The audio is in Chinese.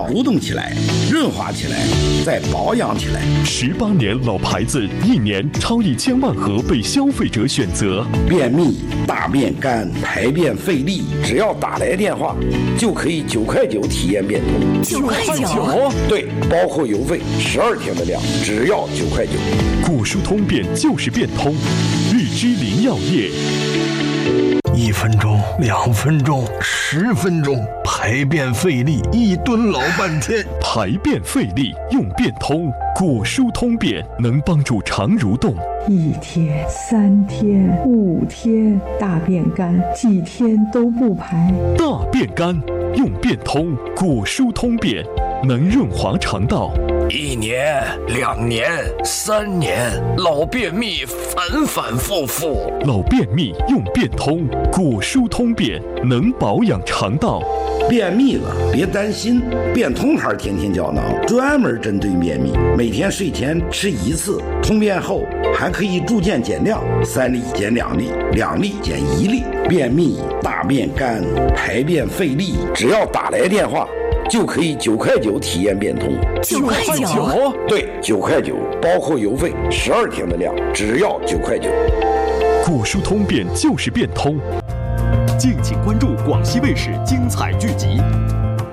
鼓动起来，润滑起来，再保养起来。 18年老牌子，1年超1000万盒被消费者选择。 便秘、大便干、排便费力，只要打来电话，就可以9块9体验变通。 9块9？ 对，包括邮费，12天的量，只要9块9。 果蔬通便就是变通，日之林药业。 1分钟、2分钟、10分钟，排便费力1吨老半天。 排便费力用变通，果蔬通便能帮助肠蠕动。 1天、3天、5天，大便干，几天都不排。 大便干用变通，果蔬通便能润滑肠道。 1年、2年、3年，老便秘反反复复。 老便秘用变通，果蔬通便能保养肠道。 便秘了别担心，变通牌天天胶囊专门针对便秘，每天睡前吃1次，通便后还可以逐渐减量，3粒减2粒，2粒减1粒。便秘、大便干、排便费力，只要打来电话，就可以9块9体验变通。 9块9？ 对，9块9，包括邮费，12天的量，只要9块9。 果蔬通便就是变通。 敬请关注广西卫视精彩剧集。